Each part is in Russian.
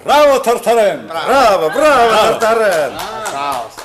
Браво, Тартарен! Браво, Тартарен! Пожалуйста.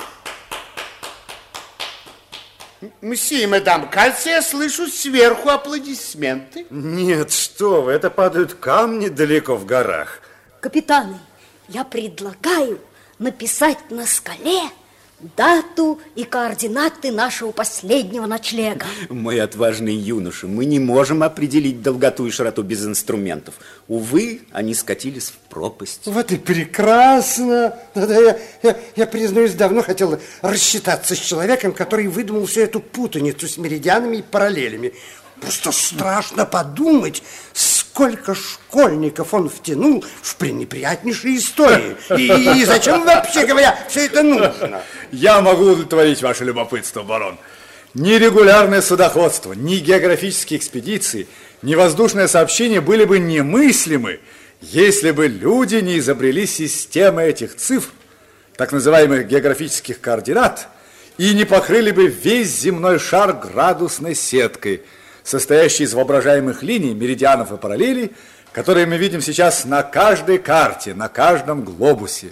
Мсье и мадам, кажется, я слышу сверху аплодисменты. Нет, что вы, это падают камни далеко в горах. Капитаны, я предлагаю написать на скале дату и координаты нашего последнего ночлега. Мой отважный юноша, мы не можем определить долготу и широту без инструментов. Увы, они скатились в пропасть. Вот и прекрасно. Я признаюсь, давно хотел рассчитаться с человеком, который выдумал всю эту путаницу с меридианами и параллелями. Просто страшно подумать, сколько школьников он втянул в пренеприятнейшие истории. И зачем, вообще говоря, все это нужно? Я могу удовлетворить ваше любопытство, барон. Ни регулярное судоходство, ни географические экспедиции, ни воздушное сообщение были бы немыслимы, если бы люди не изобрели системы этих цифр, так называемых географических координат, и не покрыли бы весь земной шар градусной сеткой, состоящей из воображаемых линий, меридианов и параллелей, которые мы видим сейчас на каждой карте, на каждом глобусе.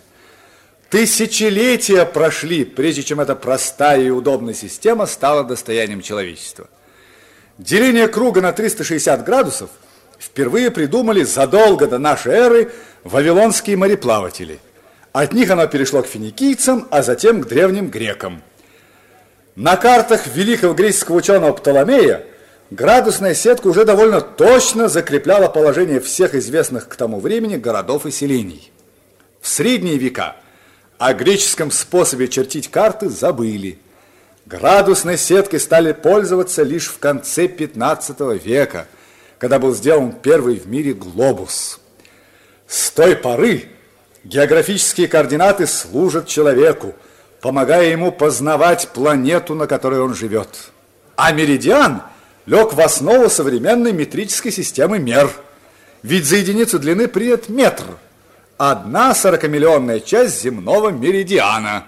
Тысячелетия прошли, прежде чем эта простая и удобная система стала достоянием человечества. Деление круга на 360 градусов впервые придумали задолго до нашей эры вавилонские мореплаватели. От них оно перешло к финикийцам, а затем к древним грекам. На картах великого греческого ученого Птоломея градусная сетка уже довольно точно закрепляла положение всех известных к тому времени городов и селений. В средние века о греческом способе чертить карты забыли. Градусной сеткой стали пользоваться лишь в конце 15 века, когда был сделан первый в мире глобус. С той поры географические координаты служат человеку, помогая ему познавать планету, на которой он живет. А меридиан лег в основу современной метрической системы мер. Ведь за единицу длины принят метр. 1 сорокамиллионная часть земного меридиана.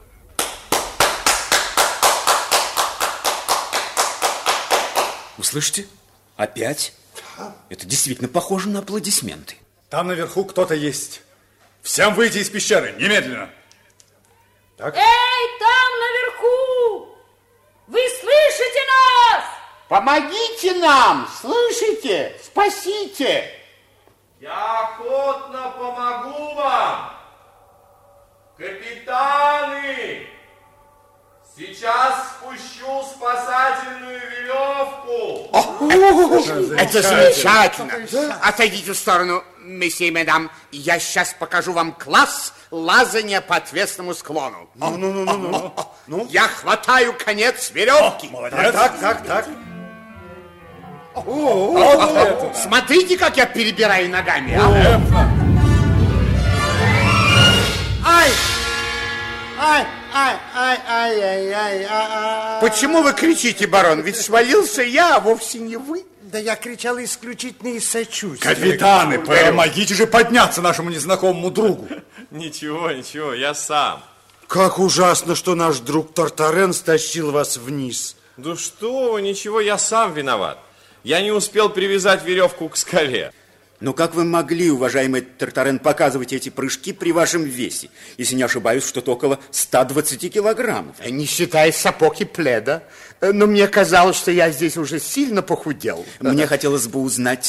Услышите? Опять? Это действительно похоже на аплодисменты. Там наверху кто-то есть. Всем выйти из пещеры, немедленно. Так. Эй, там наверху! Вы слышите нас? Помогите нам, слышите? Спасите! Я охотно помогу вам. Капитаны, сейчас спущу спасательную веревку. Это замечательно. Отойдите в сторону, месье и мадам. Я сейчас покажу вам класс лазания по отвесному склону. Ну. Я хватаю конец веревки. Молодец. Так. Смотрите, как я перебираю ногами. Ай. Почему вы кричите, барон? Ведь свалился я, а вовсе не вы. Да я кричал исключительно из сочувствия. Капитаны, помогите же подняться нашему незнакомому другу. Ничего, я сам. Как ужасно, что наш друг Тартарен стащил вас вниз. Да что вы, ничего, я сам виноват. Я не успел привязать веревку к скале. Но как вы могли, уважаемый Тартарен, показывать эти прыжки при вашем весе? Если не ошибаюсь, что-то около 120 килограммов. Не считая сапог и пледа. Но мне казалось, что я здесь уже сильно похудел. Мне хотелось бы узнать